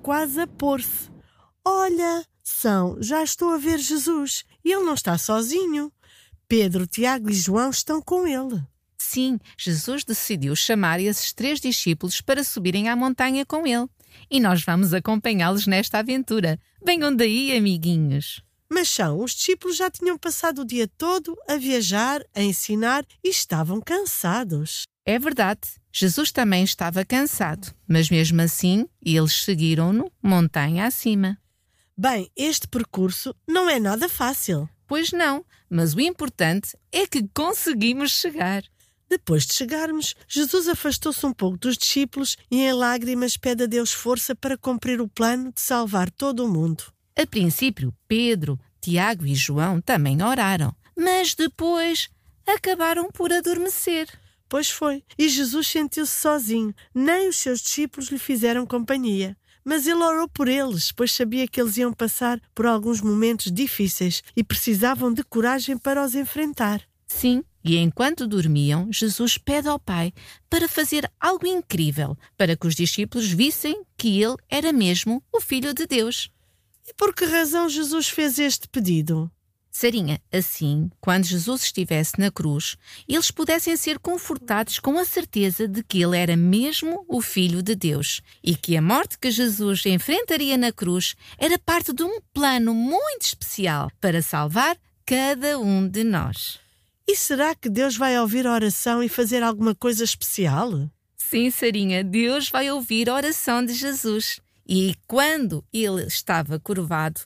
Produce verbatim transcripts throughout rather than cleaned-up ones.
quase a pôr-se. Olha, São, já estou a ver Jesus. E ele não está sozinho. Pedro, Tiago e João estão com ele. Sim, Jesus decidiu chamar esses três discípulos para subirem à montanha com ele. E nós vamos acompanhá-los nesta aventura. Venham daí, amiguinhos. Mas São, os discípulos já tinham passado o dia todo a viajar, a ensinar e estavam cansados. É verdade, Jesus também estava cansado, mas mesmo assim eles seguiram-no montanha acima. Bem, este percurso não é nada fácil. Pois não, mas o importante é que conseguimos chegar. Depois de chegarmos, Jesus afastou-se um pouco dos discípulos e em lágrimas pede a Deus força para cumprir o plano de salvar todo o mundo. A princípio, Pedro, Tiago e João também oraram, mas depois acabaram por adormecer. Pois foi, e Jesus sentiu-se sozinho, nem os seus discípulos lhe fizeram companhia. Mas ele orou por eles, pois sabia que eles iam passar por alguns momentos difíceis e precisavam de coragem para os enfrentar. Sim, e enquanto dormiam, Jesus pede ao Pai para fazer algo incrível, para que os discípulos vissem que ele era mesmo o Filho de Deus. E por que razão Jesus fez este pedido? Sarinha, assim, quando Jesus estivesse na cruz, eles pudessem ser confortados com a certeza de que ele era mesmo o Filho de Deus e que a morte que Jesus enfrentaria na cruz era parte de um plano muito especial para salvar cada um de nós. E será que Deus vai ouvir a oração e fazer alguma coisa especial? Sim, Sarinha, Deus vai ouvir a oração de Jesus. E quando ele estava curvado,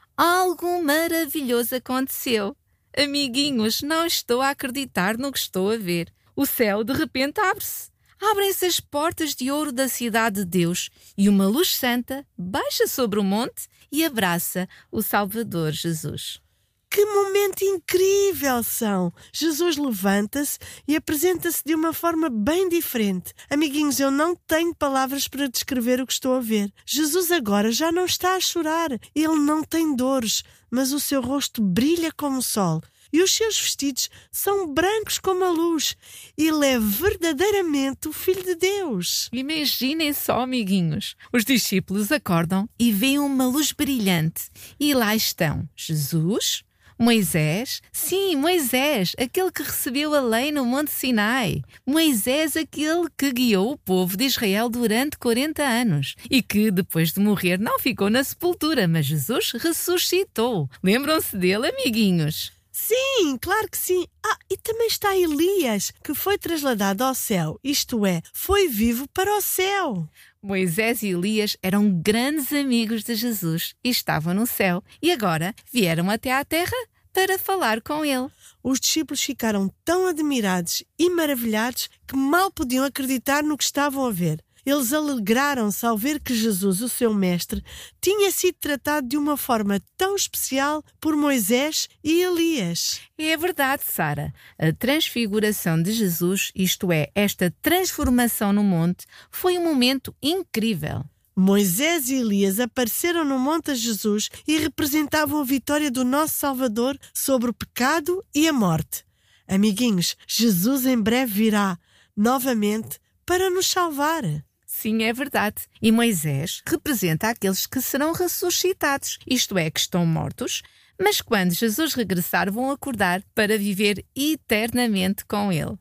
algo maravilhoso aconteceu. Amiguinhos, não estou a acreditar no que estou a ver. O céu de repente abre-se. Abrem-se as portas de ouro da cidade de Deus e uma luz santa baixa sobre o monte e abraça o Salvador Jesus. Que momento incrível, São! Jesus levanta-se e apresenta-se de uma forma bem diferente. Amiguinhos, eu não tenho palavras para descrever o que estou a ver. Jesus agora já não está a chorar. Ele não tem dores, mas o seu rosto brilha como o sol. E os seus vestidos são brancos como a luz. Ele é verdadeiramente o Filho de Deus. Imaginem só, amiguinhos. Os discípulos acordam e veem uma luz brilhante. E lá estão Jesus, Moisés, sim, Moisés, aquele que recebeu a lei no Monte Sinai. Moisés, aquele que guiou o povo de Israel durante quarenta anos e que, depois de morrer, não ficou na sepultura, mas Jesus ressuscitou. Lembram-se dele, amiguinhos? Sim, claro que sim. Ah, e também está Elias, que foi trasladado ao céu, isto é, foi vivo para o céu. Moisés e Elias eram grandes amigos de Jesus e estavam no céu e agora vieram até à terra para falar com ele. Os discípulos ficaram tão admirados e maravilhados que mal podiam acreditar no que estavam a ver. Eles alegraram-se ao ver que Jesus, o seu mestre, tinha sido tratado de uma forma tão especial por Moisés e Elias. É verdade, Sara. A transfiguração de Jesus, isto é, esta transformação no monte, foi um momento incrível. Moisés e Elias apareceram no monte a Jesus e representavam a vitória do nosso Salvador sobre o pecado e a morte. Amiguinhos, Jesus em breve virá novamente para nos salvar. Sim, é verdade. E Moisés representa aqueles que serão ressuscitados, isto é, que estão mortos, mas quando Jesus regressar vão acordar para viver eternamente com ele.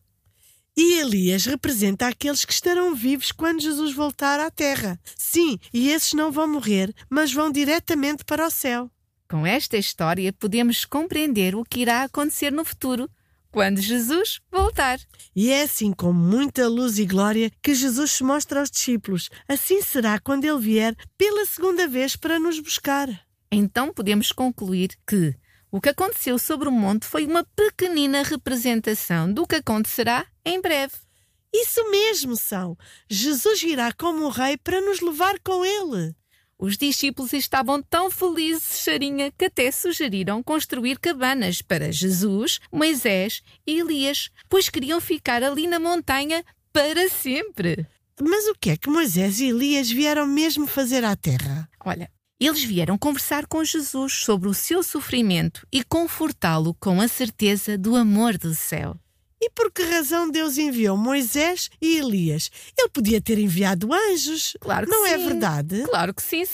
E Elias representa aqueles que estarão vivos quando Jesus voltar à terra. Sim, e esses não vão morrer, mas vão diretamente para o céu. Com esta história podemos compreender o que irá acontecer no futuro, quando Jesus voltar. E é assim, com muita luz e glória, que Jesus se mostra aos discípulos. Assim será quando ele vier pela segunda vez para nos buscar. Então podemos concluir que o que aconteceu sobre o monte foi uma pequenina representação do que acontecerá em breve. Isso mesmo, São. Jesus virá como o rei para nos levar com ele. Os discípulos estavam tão felizes, Sarinha, que até sugeriram construir cabanas para Jesus, Moisés e Elias, pois queriam ficar ali na montanha para sempre. Mas o que é que Moisés e Elias vieram mesmo fazer à terra? Olha, eles vieram conversar com Jesus sobre o seu sofrimento e confortá-lo com a certeza do amor do céu. E por que razão Deus enviou Moisés e Elias? Ele podia ter enviado anjos. Claro que não sim. é verdade? Claro que sim,